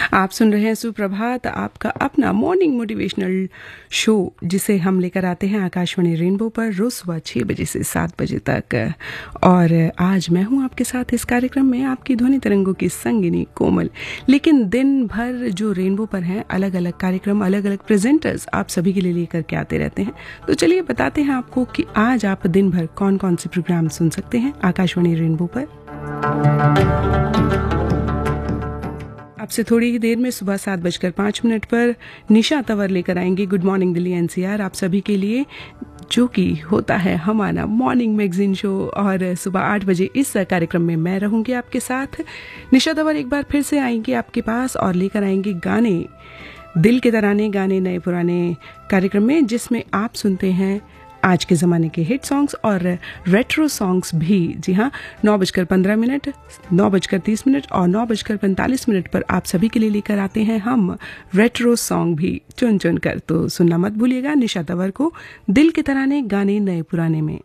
आप सुन रहे हैं सुप्रभात, आपका अपना मॉर्निंग मोटिवेशनल शो जिसे हम लेकर आते हैं आकाशवाणी रेनबो पर रोज सुबह 6 बजे से 7 बजे तक। और आज मैं हूं आपके साथ इस कार्यक्रम में, आपकी ध्वनि तरंगों की संगिनी कोमल। लेकिन दिन भर जो रेनबो पर हैं, अलग अलग कार्यक्रम, अलग अलग प्रेजेंटर्स आप सभी के लिए लेकर के आते रहते हैं। तो चलिए बताते हैं आपको कि आज आप दिन भर कौन कौन से प्रोग्राम सुन सकते हैं आकाशवाणी रेनबो पर। आपसे थोड़ी ही देर में सुबह 7:05 पर निशा तंवर लेकर आएंगे गुड मॉर्निंग दिल्ली एनसीआर आप सभी के लिए, जो कि होता है हमारा मॉर्निंग मैगजीन शो। और सुबह 8 बजे इस कार्यक्रम में मैं रहूंगी आपके साथ। निशा तंवर एक बार फिर से आएंगे आपके पास और लेकर आएंगे गाने, दिल के तराने, गाने नए पुराने कार्यक्रम में, जिसमें आप सुनते हैं आज के ज़माने के हिट सॉन्ग्स और रेट्रो सॉन्ग्स भी। जी हाँ, 9:15, 9:30 और 9:45 पर आप सभी के लिए लेकर आते हैं हम रेट्रो सॉन्ग भी चुन चुन कर। तो सुनना मत भूलिएगा निशा तंवर को, दिल के तराने, गाने नए पुराने में।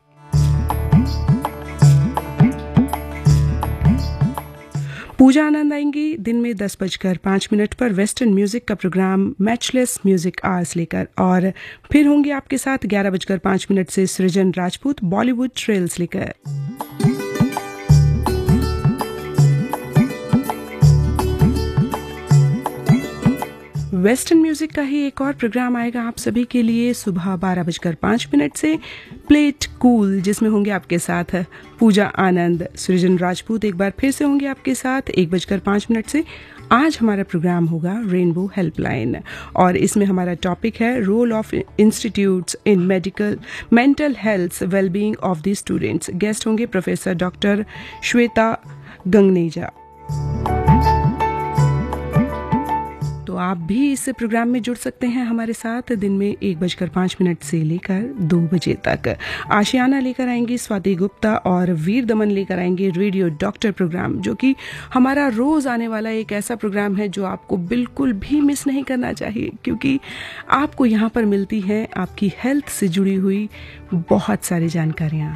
पूजा आनंद आएंगी दिन में 10:05 पर वेस्टर्न म्यूजिक का प्रोग्राम मैचलेस म्यूजिक आवर्स लेकर। और फिर होंगे आपके साथ 11:05 से सृजन राजपूत बॉलीवुड ट्रेल्स लेकर। वेस्टर्न म्यूजिक का ही एक और प्रोग्राम आएगा आप सभी के लिए सुबह 12:05 से प्ले इट कूल, जिसमें होंगे आपके साथ पूजा आनंद, सृजन राजपूत एक बार फिर से होंगे आपके साथ 1:05 से। आज हमारा प्रोग्राम होगा रेनबो हेल्पलाइन और इसमें हमारा टॉपिक है role of institutes in mental health wellbeing of the students. Guest होंगे प्रोफेसर डॉक्टर श्वेता गंगनेजा। तो आप भी इस प्रोग्राम में जुड़ सकते हैं हमारे साथ दिन में 1:05 से लेकर 2 बजे तक। आशियाना लेकर आएंगी स्वाति गुप्ता और वीर दमन लेकर आएंगे रेडियो डॉक्टर प्रोग्राम, जो कि हमारा रोज आने वाला एक ऐसा प्रोग्राम है जो आपको बिल्कुल भी मिस नहीं करना चाहिए, क्योंकि आपको यहाँ पर मिलती हैं आपकी हेल्थ से जुड़ी हुई बहुत सारी जानकारियाँ।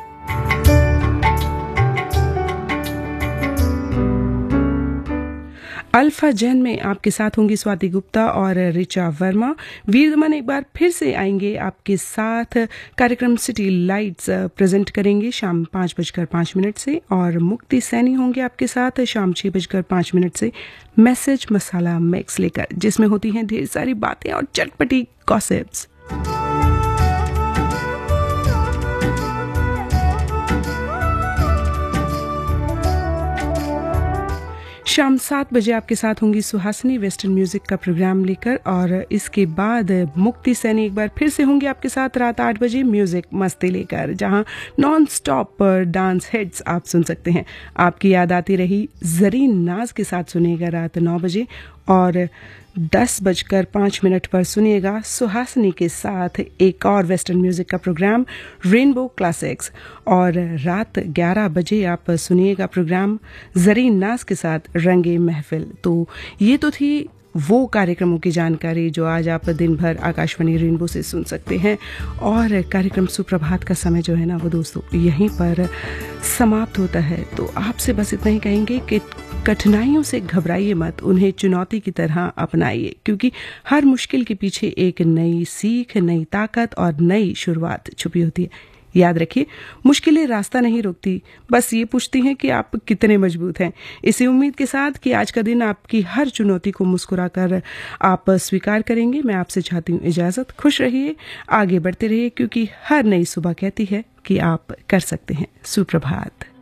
अल्फा जैन में आपके साथ होंगी स्वाति गुप्ता और ऋचा वर्मा। वीरदमन एक बार फिर से आएंगे आपके साथ, कार्यक्रम सिटी लाइट्स प्रेजेंट करेंगे शाम 5:05 से। और मुक्ति सैनी होंगे आपके साथ शाम 6:05 से मैसेज मसाला मिक्स लेकर, जिसमें होती हैं ढेर सारी बातें और चटपटी गॉसिप्स। शाम 7 बजे आपके साथ होंगी सुहासिनी वेस्टर्न म्यूजिक का प्रोग्राम लेकर। और इसके बाद मुक्ति सैनी एक बार फिर से होंगे आपके साथ रात 8 बजे म्यूजिक मस्ती लेकर, जहां नॉन स्टॉप पर डांस हिट्स आप सुन सकते हैं। आपकी याद आती रही जरीन नाज के साथ सुनिएगा रात 9 बजे। और 10:05 पर सुनिएगा सुहासिनी के साथ एक और वेस्टर्न म्यूजिक का प्रोग्राम रेनबो क्लासिक्स। और रात 11 बजे आप सुनिएगा प्रोग्राम जरीन नाज के साथ रंगे महफिल। तो ये तो थी वो कार्यक्रमों की जानकारी जो आज आप दिन भर आकाशवाणी रेनबो से सुन सकते हैं। और कार्यक्रम सुप्रभात का समय जो है ना, वो दोस्तों यहीं पर समाप्त होता है। तो आपसे बस इतना ही कहेंगे कि कठिनाइयों से घबराइए मत, उन्हें चुनौती की तरह अपनाइए, क्योंकि हर मुश्किल के पीछे एक नई सीख, नई ताकत और नई शुरुआत छुपी होती है। याद रखिए, मुश्किलें रास्ता नहीं रोकती, बस ये पूछती हैं कि आप कितने मजबूत हैं। इसी उम्मीद के साथ कि आज का दिन आपकी हर चुनौती को मुस्कुराकर आप स्वीकार करेंगे, मैं आपसे चाहती हूँ इजाजत। खुश रहिए, आगे बढ़ते रहिए, क्योंकि हर नई सुबह कहती है कि आप कर सकते हैं। सुप्रभात।